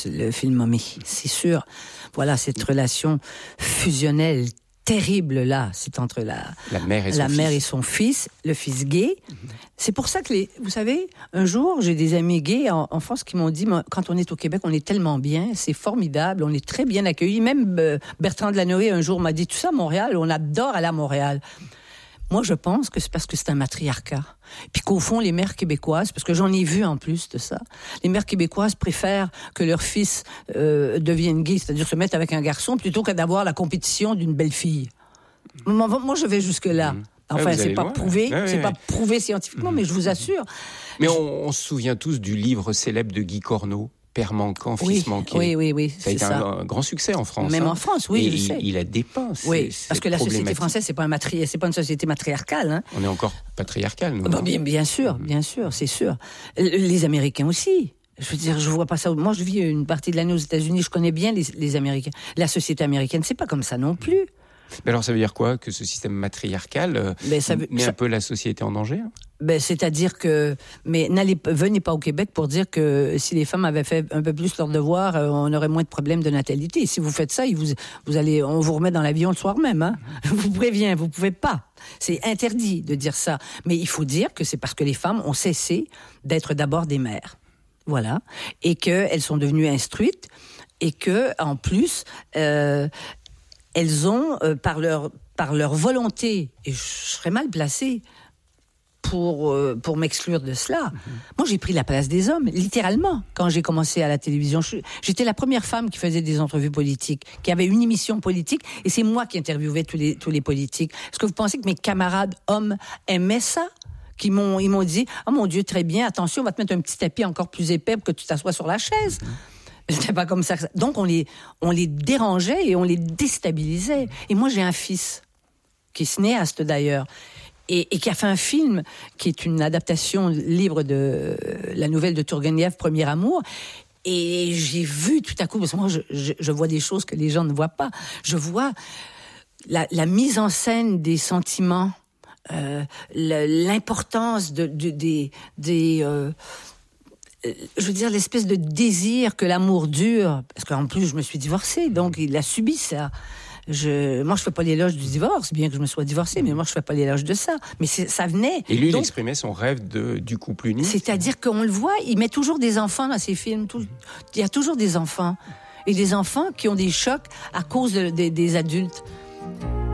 le film Mommy, c'est sûr. Voilà, cette relation fusionnelle terrible là, c'est entre la mère et son fils, le fils gay. C'est pour ça que vous savez, un jour, j'ai des amis gays en France qui m'ont dit, quand on est au Québec, on est tellement bien, c'est formidable, on est très bien accueillis. Même Bertrand Delanoë un jour m'a dit, tout ça, Montréal, on adore aller à Montréal. Moi, je pense que c'est parce que c'est un matriarcat. Puis qu'au fond, les mères québécoises, parce que j'en ai vu en plus de ça, les mères québécoises préfèrent que leur fils devienne gay, c'est-à-dire se mettre avec un garçon, plutôt que d'avoir la compétition d'une belle fille. Moi, je vais jusque-là. Enfin, c'est pas prouvé, pas prouvé scientifiquement, mais je vous assure. Mais on se souvient tous du livre célèbre de Guy Corneau, Père manquant, fils manqué. Oui, ça a été un grand succès en France. Même en France, oui, je sais. Il a dépeint. Parce que la société française, c'est pas une société matriarcale. Hein. On est encore patriarcal, nous. Bien sûr, c'est sûr. Les Américains aussi. Je veux dire, je vois pas ça. Moi, je vis une partie de l'année aux États-Unis. Je connais bien les Américains. La société américaine, c'est pas comme ça non plus. Mais alors, ça veut dire quoi? Que ce système matriarcal met un peu la société en danger? C'est-à-dire que... Mais venez pas au Québec pour dire que si les femmes avaient fait un peu plus leur devoir, on aurait moins de problèmes de natalité. Si vous faites ça, on vous remet dans l'avion le soir même. Hein? Je vous préviens, vous pouvez pas. C'est interdit de dire ça. Mais il faut dire que c'est parce que les femmes ont cessé d'être d'abord des mères. Voilà. Et qu'elles sont devenues instruites et que, en plus... elles ont, par leur volonté, et je serais mal placée pour m'exclure de cela. Moi, j'ai pris la place des hommes, littéralement, quand j'ai commencé à la télévision. J'étais la première femme qui faisait des entrevues politiques, qui avait une émission politique, et c'est moi qui interviewais tous les politiques. Est-ce que vous pensez que mes camarades hommes aimaient ça? Ils m'ont dit, « Oh mon Dieu, très bien, attention, on va te mettre un petit tapis encore plus épais pour que tu t'assoies sur la chaise. » C'était pas comme ça. Donc, on les dérangeait et on les déstabilisait. Et moi, j'ai un fils, qui est cinéaste d'ailleurs, et qui a fait un film qui est une adaptation libre de la nouvelle de Tourguenieff, Premier Amour. Et j'ai vu tout à coup, parce que moi, je vois des choses que les gens ne voient pas. Je vois la mise en scène des sentiments, l'importance je veux dire, l'espèce de désir que l'amour dure, parce qu'en plus, je me suis divorcée, donc il a subi ça. Moi, je fais pas l'éloge du divorce, bien que je me sois divorcée, mais moi, je fais pas l'éloge de ça. Mais ça venait. Et lui, il exprimait son rêve du couple uni. C'est-à-dire qu'on le voit, il met toujours des enfants dans ses films. Il y a toujours des enfants. Et des enfants qui ont des chocs à cause des adultes.